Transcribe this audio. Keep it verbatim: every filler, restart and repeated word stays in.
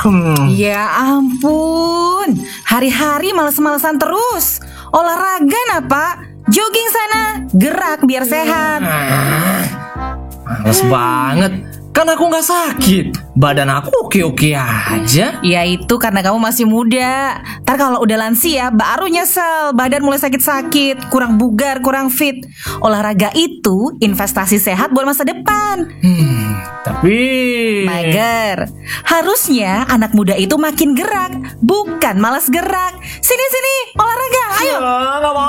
Hmm. Ya ampun, hari-hari males-malesan terus. Olahraga nah Pak, jogging sana, gerak biar sehat. Males banget. Kan aku gak sakit. Badan aku oke-oke aja. Ya itu karena kamu masih muda. Ntar kalau udah lansia baru nyesel, badan mulai sakit-sakit, kurang bugar, kurang fit. Olahraga itu investasi sehat buat masa depan. Hmm, tapi Mager. Harusnya anak muda itu makin gerak, bukan malas gerak. Sini-sini, olahraga, ayo. Ah, gak mau.